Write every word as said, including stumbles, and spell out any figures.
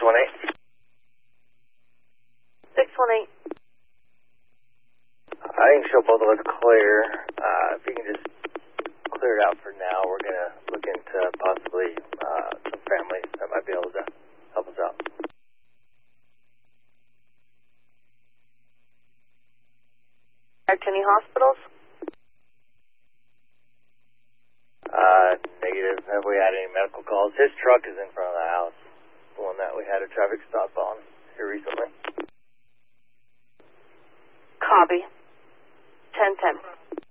one eight. six one eight. I can show both of us clear. Uh, if you can just clear it out for now, we're going to look into possibly uh, some families that might be able to help us out. Any hospitals? Uh, negative. Have we had any medical calls? His truck is in front of the house, the one that we had a traffic stop on here recently. Copy. ten ten.